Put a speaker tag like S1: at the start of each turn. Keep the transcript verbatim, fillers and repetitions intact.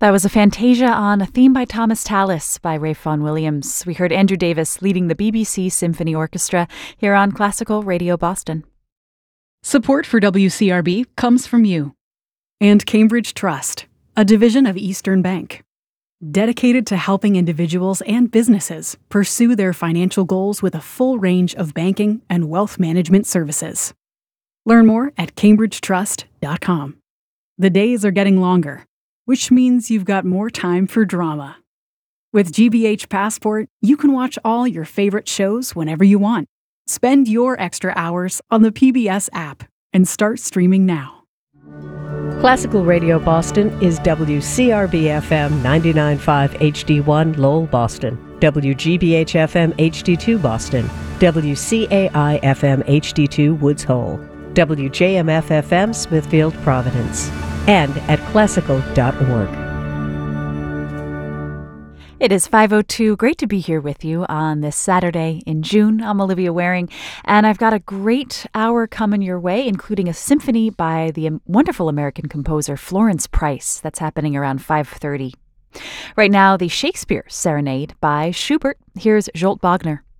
S1: That was a Fantasia on a theme by Thomas Tallis by Ralph Vaughan Williams. We heard Andrew Davis leading the B B C Symphony Orchestra here on Classical Radio Boston.
S2: Support for W C R B comes from you and Cambridge Trust, a division of Eastern Bank, dedicated to helping individuals and businesses pursue their financial goals with a full range of banking and wealth management services. Learn more at cambridge trust dot com. The days are getting longer, which means you've got more time for drama. With G B H Passport, you can watch all your favorite shows whenever you want. Spend your extra hours on the P B S app and start streaming now.
S3: Classical Radio Boston is W C R B F M ninety-nine point five H D one Lowell, Boston, W G B H F M H D two Boston, W C A I F M H D two Woods Hole, W J M F F M Smithfield, Providence, and at classical dot org.
S1: It is five oh two. Great to be here with you on this Saturday in June. I'm Olivia Waring, and I've got a great hour coming your way, including a symphony by the wonderful American composer Florence Price. That's happening around five thirty. Right now, the Shakespeare Serenade by Schubert. Here's Zsolt Bogner.